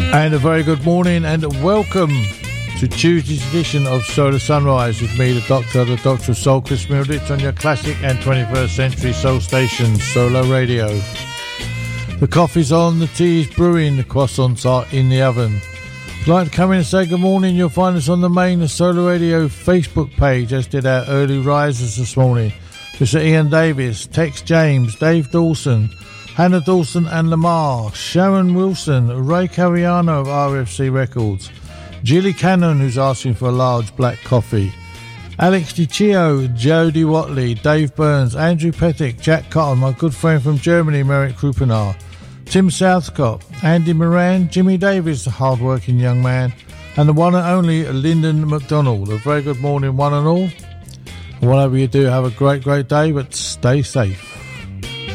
And a very good morning and welcome to Tuesday's edition of Solar Sunrise with me, the Doctor of Soul, Chris Middleditch, on your classic and 21st century soul station, Solar Radio. The coffee's on, the tea is brewing, the croissants are in the oven. If you'd like to come in and say good morning, you'll find us on the main Solar Radio Facebook page, as did our early risers this morning. Mr. Ian Davis, Tex James, Dave Dawson, Hannah Dawson and Lamar, Sharon Wilson, Ray Cariano of RFC Records, Jilly Cannon, who's asking for a large black coffee, Alex DiCio, Jody Watley, Dave Burns, Andrew Pettick, Jack Cotton, my good friend from Germany, Merrick Krupenar, Tim Southcott, Andy Moran, Jimmy Davis, a hard-working young man, and the one and only Lyndon McDonald. A very good morning, one and all. Whatever you do, have a great, great day, but stay safe.